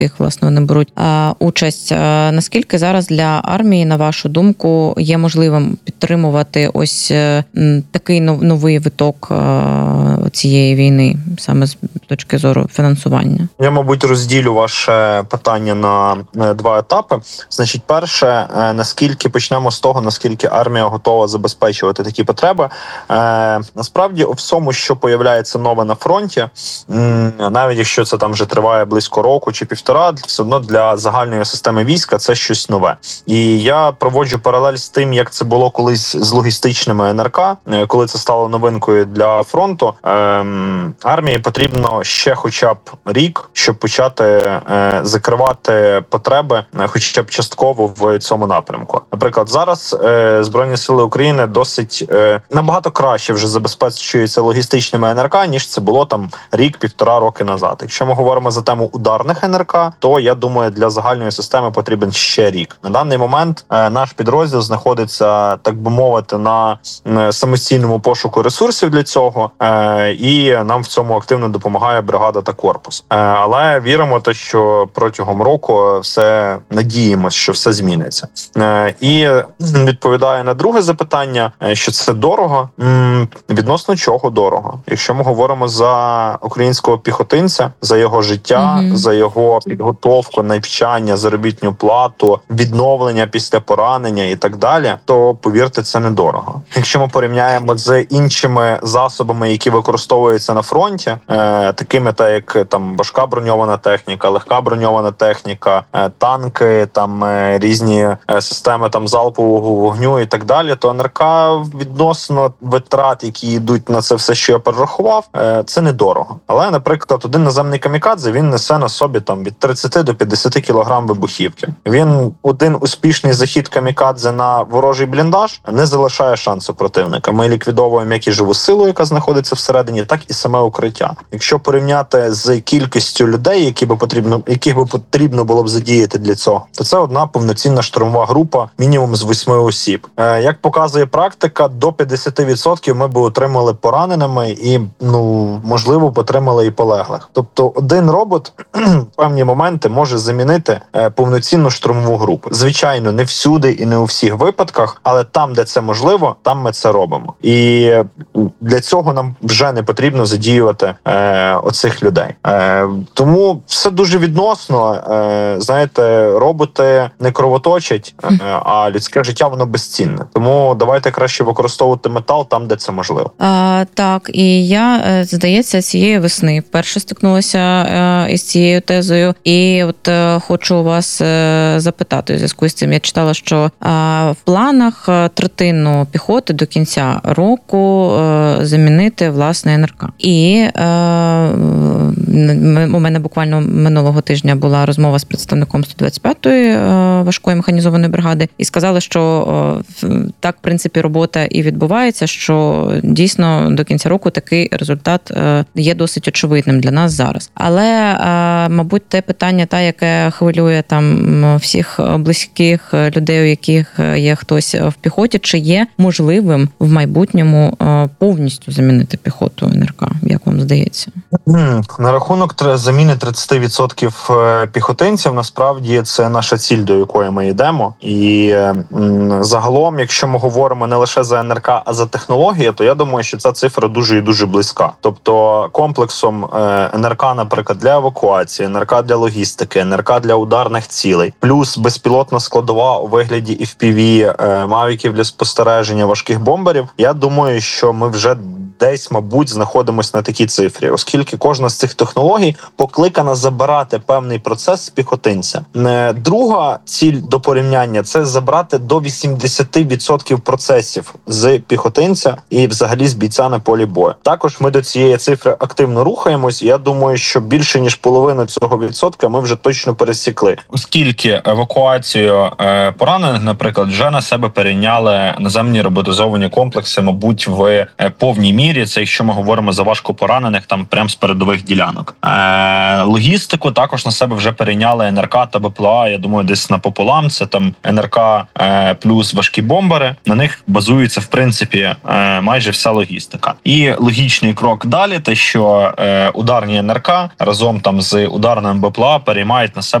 яких, власне, вони беруть участь. Наскільки зараз для армії, на вашу думку, є можливим підтримувати ось такий новий виток цієї війни, саме з точки зору фінансування? Я, мабуть, розділю ваше питання на два етапи. Значить, перше, наскільки почнемо з того, наскільки армія готова забезпечувати такі потреби. Насправді, у всьому, що появляється нове на фронті, навіть якщо це там вже триває близько року чи півтора, все одно для загальної системи війська це щось нове. І я проводжу паралель з тим, як це було колись з логістичними НРК, коли це стало новинкою для фронту. Армії потрібно ще хоча б рік, щоб почати закривати потреби хоча б частково в цьому напрямку. Наприклад, зараз Збройні сили України досить набагато краще вже забезпечуються логістичними НРК, ніж це було там рік-півтора роки назад. Якщо ми говоримо за тему ударних НРК, то я думаю, для загальної системи потрібен ще рік. На даний момент наш підрозділ знаходиться, так би мовити, на самостійному пошуку ресурсів для цього, і нам в цьому активно допомагає бригада та корпус. Але віримо, що протягом року надіємося, що все зміниться. І відповідає на друге запитання, що це дорого. Відносно чого дорого? Якщо ми говоримо за українського піхотинця, за його життя, за його підготовку, навчання, заробітну плату, відновлення після поранення і так далі, то, повірте, це недорого. Якщо ми порівняємо з іншими засобами, які використовуються на фронті, такими як там важка броньована техніка, легка броньована техніка, танки, там різні системи там залпового вогню і так далі, то НРК відносно витрат, які йдуть на це все, що я перерахував, це недорого. Але, наприклад, один наземний камікадзе, він несе на собі там від 30 до 50 кілограм вибухівки. Один успішний захід камікадзе на ворожий бліндаж не залишає шансу противника. Ми ліквідовуємо як і живу силу, яка знаходиться всередині, так і саме укриття. Якщо порівняти з кількістю людей, яких би потрібно було б задіяти для цього, то це одна повноцінна штурмова група, мінімум з 8 осіб. Як показує практика, до 50% ми б отримали пораненими і, можливо, отримали і полеглих. Тобто один робот в певні моменти може замінити повноцінну штурмову групу. Звичайно, не всюди і не у всіх випадках, але там, де це можливо, там ми це робимо. І для цього нам вже не потрібно задіювати оцих людей. Тому все дуже відносно. Знаєте, роботи не кровоточать, а людське життя, воно безцінне. Тому давайте краще використовувати метал там, де це можливо. Так, і я, здається, цієї весни вперше стикнулася із цією тезою. І от хочу у вас запитати у зв'язку з цим. Я читала, що в планах третину піхоти до кінця року замінити, власне, НРК. І у мене буквально минулого тижня була розмова з представником 125-ї важкої механізованої бригади, і сказали, що так, в принципі, робота і відбувається, що дійсно до кінця року такий результат є досить очевидним для нас зараз. Але, мабуть, те питання, яке хвилює там всіх близьких людей, у яких є хтось в піхоті, чи є можливим в майбутньому повністю замінити піхоту НРК, як вам здається? На рахунок заміни 30% піхотинців, насправді, це наша ціль, до якої ми йдемо. І загалом, якщо ми говоримо не лише за НРК, а за технології, то я думаю, що ця цифра дуже і дуже близька. Тобто комплексом НРК, наприклад, для евакуації, НРК для логістики, НРК для ударних цілей, плюс безпілотна складова у вигляді FPV, мавіків для спостереження, важких бомберів, я думаю, що ми вже десь, мабуть, знаходимося на такій цифрі, оскільки кожна з цих технологій покликана забирати певний процес з піхотинця. Друга ціль до порівняння – це забрати до 80% процесів з піхотинця і взагалі з бійця на полі бою. Також ми до цієї цифри активно рухаємось. Я думаю, що більше ніж половину цього відсотка ми вже точно пересікли. Оскільки евакуацію поранених, наприклад, вже на себе перейняли наземні роботизовані комплекси, мабуть, в повній мірі. мірі, це якщо ми говоримо за важкопоранених, там прямо з передових ділянок. Логістику також на себе вже перейняли НРК та БПЛА. Я думаю, десь напополам. Це там НРК плюс важкі бомбери. На них базується в принципі майже вся логістика. І логічний крок далі, те, що ударні НРК разом там з ударним БПЛА переймають на себе